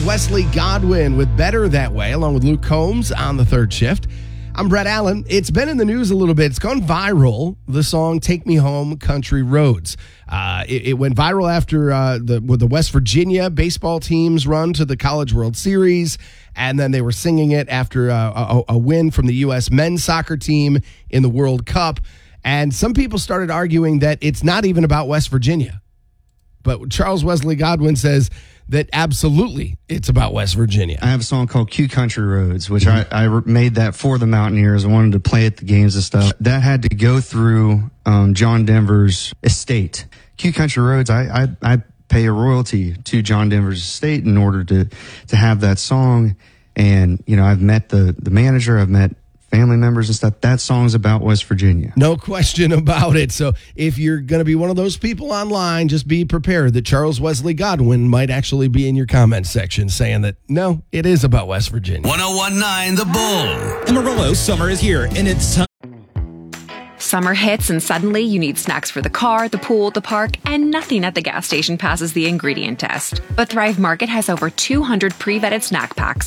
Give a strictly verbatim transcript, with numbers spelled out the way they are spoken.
Wesley Godwin with Better That Way, along with Luke Combs on the third shift. I'm Brett Allen. It's been in the news a little bit. It's gone viral, the song Take Me Home, Country Roads. Uh, it, it went viral after uh, the, with the West Virginia baseball team's run to the College World Series, and then they were singing it after uh, a, a win from the U S men's soccer team in the World Cup. And some people started arguing that it's not even about West Virginia. But Charles Wesley Godwin says that absolutely it's about West Virginia. I have a song called Q Country Roads, which mm-hmm. I, I made that for the Mountaineers. I wanted to play at the games and stuff. That had to go through um, John Denver's estate. Q Country Roads, I, I, I pay a royalty to John Denver's estate in order to, to have that song. And, you know, I've met the, the manager, I've met family members and stuff. That song's about West Virginia. No question about it. So if you're going to be one of those people online, just be prepared that Charles Wesley Godwin might actually be in your comment section saying that, no, it is about West Virginia. one oh one point nine The Bull. Amarillo, summer is here, and it's time. Summer hits and suddenly you need snacks for the car, the pool, the park, and nothing at the gas station passes the ingredient test. But Thrive Market has over two hundred pre-vetted snack packs